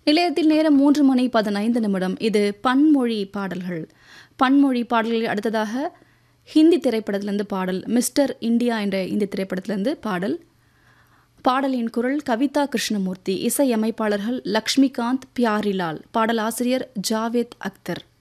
நிலையத்தில் நேரம் 3:15 இது பன்மொழி பாடல்கள். பன்மொழி பாடல்களில் அடுத்ததாக ஹிந்தி திரைப்படத்திலிருந்து பாடல். மிஸ்டர் இந்தியா என்ற இந்தி திரைப்படத்திலிருந்து பாடல். பாடலின் குரல் கவிதா கிருஷ்ணமூர்த்தி. இசையமைப்பாளர்கள் லக்ஷ்மிகாந்த், பியாரிலால். பாடல் ஆசிரியர் ஜாவேத் அக்தர்.